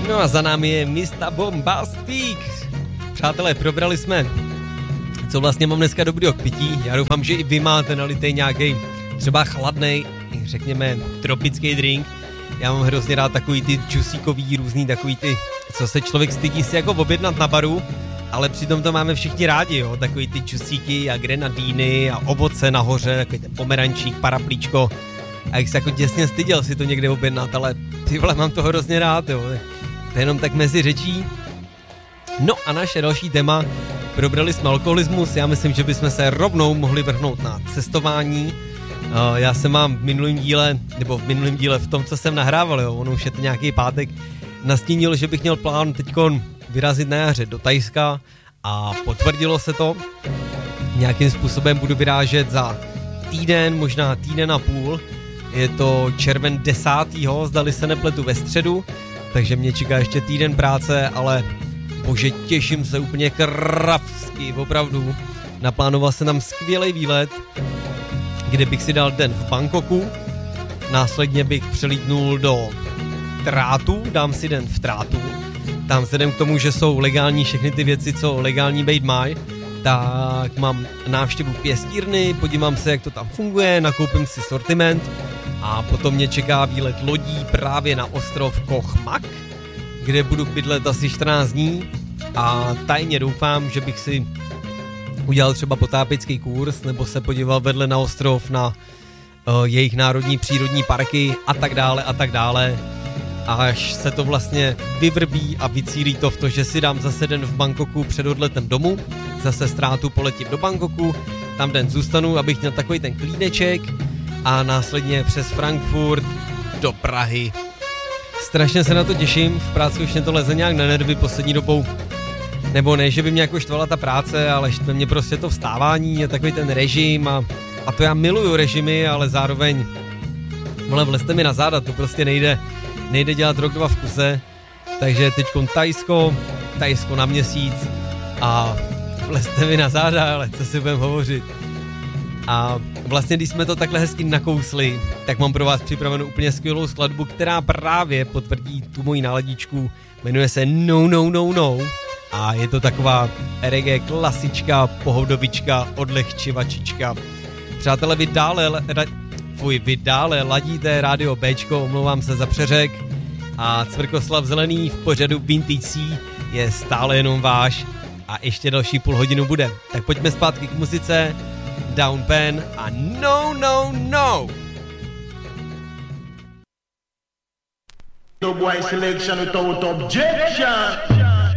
No a za námi je Mr. Bombastic. Přátelé, probrali jsme, co vlastně mám dneska dobrýho k pití. Já doufám, že i vy máte nalitej nějaký třeba chladnej, řekněme, tropický drink. Já mám hrozně rád takový ty džusíkový, různý takový ty, co se člověk stydí si jako objednat na baru, ale přitom to máme všichni rádi, jo, takový ty džusíky a grenadíny a ovoce nahoře, takový ten pomerančík, paraplíčko. A jak se jako těsně styděl si to někde objednat, ale ty vole, mám to hrozně rád, jo. To je jenom tak mezi řečí. No a naše další téma, probrali jsme alkoholismus, já myslím, že bychom se rovnou mohli vrhnout na cestování. Já jsem vám v minulém díle, v tom, co jsem nahrával, jo, ono už je to nějaký pátek, nastínil, že bych měl plán teďkon vyrazit na jaře do Thajska a potvrdilo se to. Nějakým způsobem budu vyrážet za týden, možná týden a půl. Je to červen 10. zdali se nepletu ve středu, takže mě čeká ještě týden práce, ale bože, těším se úplně kravsky, opravdu. Naplánoval jsem tam skvělý výlet, kde bych si dal den v Bangkoku, následně bych přelítnul do Trátu, dám si den v Trátu. Tam vzhledem k tomu, že jsou legální všechny ty věci, co legální být mají, tak mám návštěvu pěstírny, podívám se, jak to tam funguje, nakoupím si sortiment a potom mě čeká výlet lodí právě na ostrov Koh Mak, kde budu bydlet asi 14 dní a tajně doufám, že bych si udělal třeba potápěcký kurz nebo se podíval vedle na ostrov na jejich národní přírodní parky a tak dále. Až se to vlastně vyvrbí a vycílí to v to, že si dám zase den v Bangkoku před odletem domů, zase z Trátu poletím do Bangkoku, tam den zůstanu, abych měl takový ten klídeček a následně přes Frankfurt do Prahy. Strašně se na to těším, v práci už mě to leze nějak na nervy poslední dobou, nebo ne, že by mě jako štvala ta práce, ale štve mě prostě to vstávání, je takový ten režim a to já miluju režimy, ale zároveň vlezte mi na záda, to prostě nejde dělat rok, dva v kuse, takže teďkon Thajsko na měsíc a vlezte mi na záda, ale co si budeme hovořit. A vlastně, když jsme to takhle hezky nakousli, tak mám pro vás připravenou úplně skvělou skladbu, která právě potvrdí tu moji náladičku, jmenuje se No. A je to taková reggae klasička, pohodovička, odlehčivačička. Přátelé, vy dále ladíte rádio Bčko, omlouvám se za přeřek, a Cvrkoslav Zelený v pořadu Vintage C je stále jenom váš a ještě další půl hodinu bude. Tak pojďme zpátky k muzice, Down Pen a No. No boy selection without objection.